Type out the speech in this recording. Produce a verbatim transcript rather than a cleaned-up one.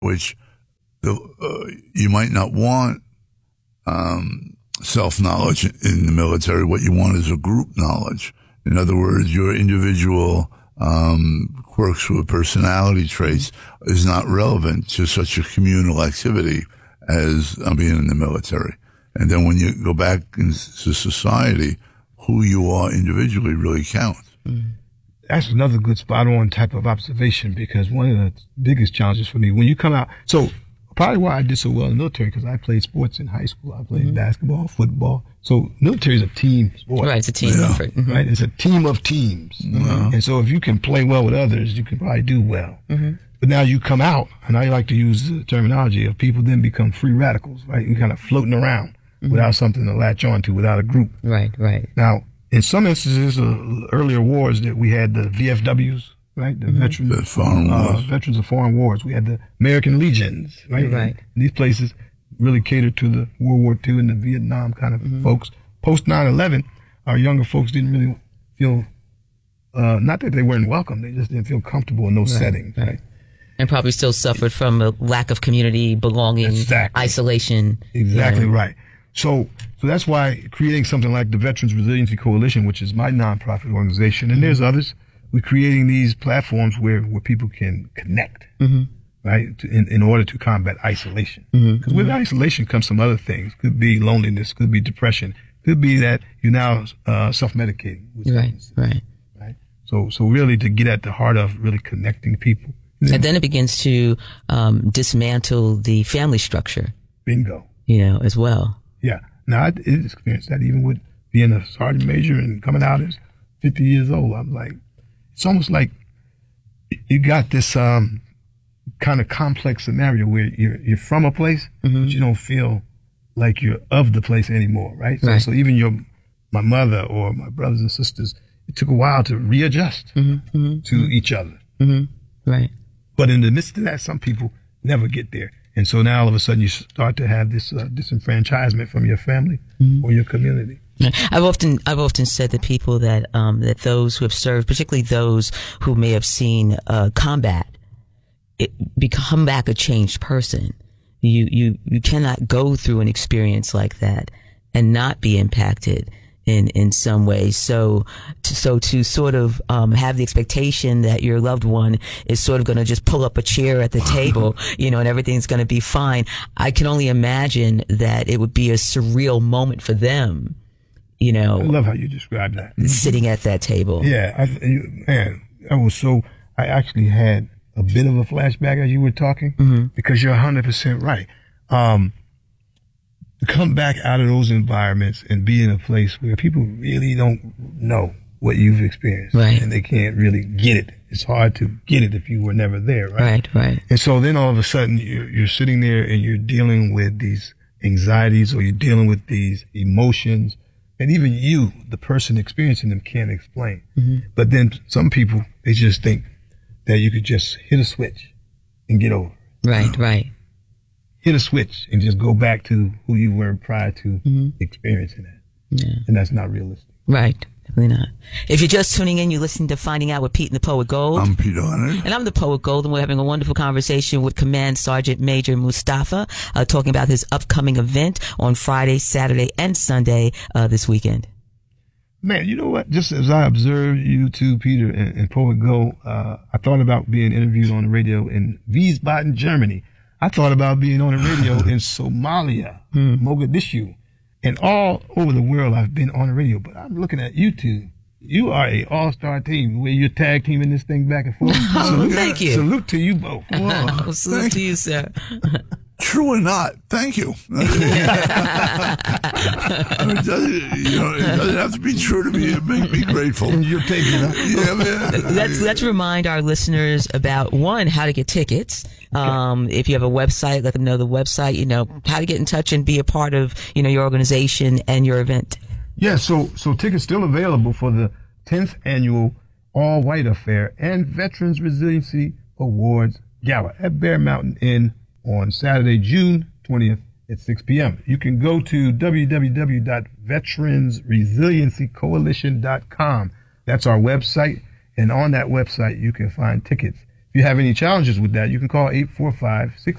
which the, uh, you might not want um, self-knowledge in the military. What you want is a group knowledge. In other words, your individual um, quirks or personality traits is not relevant to such a communal activity as uh, being in the military. And then when you go back into society, who you are individually really counts. Mm. That's another good spot on type of observation, because one of the biggest challenges for me when you come out, so probably why I did so well in the military, because I played sports in high school. I played mm-hmm. basketball, football. So military is a team sport. Right, it's a team yeah. effort. Mm-hmm. Right, it's a team of teams. Yeah. And so if you can play well with others, you can probably do well. Mm-hmm. But now you come out, and I like to use the terminology of people then become free radicals, right? You're kind of floating around mm-hmm. without something to latch on to, without a group. Right, right. Now, in some instances, uh, earlier wars that we had the V F Ws, right? The mm-hmm. veterans, the foreign uh, wars. veterans of foreign wars. We had the American Legions, right? Right. And these places really catered to the World War Two and the Vietnam kind of mm-hmm. folks. Post nine eleven, our younger folks didn't really feel, uh, not that they weren't welcome, they just didn't feel comfortable in those right, settings, right. right? And probably still suffered from a lack of community belonging, exactly. isolation. Exactly yeah. right. So, so that's why creating something like the Veterans Resiliency Coalition, which is my nonprofit organization, and mm-hmm. there's others, we're creating these platforms where, where people can connect, mm-hmm. right, to, in, in order to combat isolation. Because mm-hmm. with mm-hmm. isolation comes some other things. Could be loneliness, could be depression, could be that you're now uh, self-medicating. Right, right. Right. So, so really to get at the heart of really connecting people. And, and then it begins to um, dismantle the family structure. Bingo. You know, as well. Yeah. Now, I experienced that even with being a sergeant major and coming out as fifty years old. I'm like, it's almost like you got this um, kind of complex scenario where you're, you're from a place, mm-hmm. but you don't feel like you're of the place anymore, right? So, right. so even your, my mother or my brothers and sisters, it took a while to readjust mm-hmm. Mm-hmm. to each other. Mm-hmm. Right. But in the midst of that, some people never get there. And so now all of a sudden you start to have this uh, disenfranchisement from your family mm-hmm. or your community. I've often, I've often said that people that, um, that those who have served, particularly those who may have seen, uh, combat, it, become back a changed person. You, you, you cannot go through an experience like that and not be impacted in, in some way. So, to, so to sort of, um, have the expectation that your loved one is sort of going to just pull up a chair at the table, you know, and everything's going to be fine. I can only imagine that it would be a surreal moment for them, you know. I love how you described that. Sitting at that table. Yeah. I, you, man, I was so, I actually had a bit of a flashback as you were talking mm-hmm. because you're one hundred percent right. Um, to come back out of those environments and be in a place where people really don't know what you've experienced. Right. And they can't really get it. It's hard to get it if you were never there, right? Right, right. And so then all of a sudden you're, you're sitting there and you're dealing with these anxieties or you're dealing with these emotions, and even you, the person experiencing them, can't explain. Mm-hmm. But then some people, they just think that you could just hit a switch and get over it. Right, you know? right. Hit a switch and just go back to who you were prior to mm-hmm. experiencing that. Yeah. And that's not realistic. Right. Definitely not. If you're just tuning in, you're listening to Finding Out with Pete and the Poet Gold. I'm Pete Leonard. And I'm the Poet Gold, and we're having a wonderful conversation with Command Sergeant Major Mustafa, uh, talking about his upcoming event on Friday, Saturday, and Sunday, uh, this weekend. Man, you know what? Just as I observed you two, Peter and, and Poet Gold, uh, I thought about being interviewed on the radio in Wiesbaden, Germany. I thought about being on the radio in Somalia, hmm. Mogadishu, and all over the world I've been on the radio. But I'm looking at you two. You are a all-star team where you're tag teaming this thing back and forth. Oh, salute, thank you. Salute to you both. Well, well, salute to you, sir. True or not, thank you. I mean, it, doesn't, you know, it doesn't have to be true to be, make me grateful. You're taking it. Yeah, man. Let's, let's remind our listeners about, one, how to get tickets. Um, if you have a website, let them know the website, you know, how to get in touch and be a part of, you know, your organization and your event. Yeah, so, so tickets still available for the tenth annual All White Affair and Veterans Resiliency Awards Gala at Bear Mountain Inn on Saturday, June twentieth at six p.m. You can go to w w w dot veterans resiliency coalition dot com. That's our website, and on that website you can find tickets. If you have any challenges with that, you can call eight four five, six